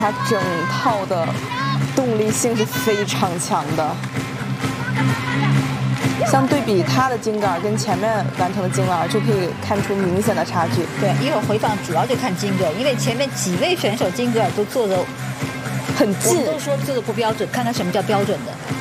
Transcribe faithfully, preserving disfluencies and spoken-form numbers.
它整套的动力性是非常强的。相对比它的金杆跟前面完成的金杆，就可以看出明显的差距。 对，一会儿回放主要就看金格，因为前面几位选手金格尔都做的很近， 我们都说做的不标准，看看什么叫标准的。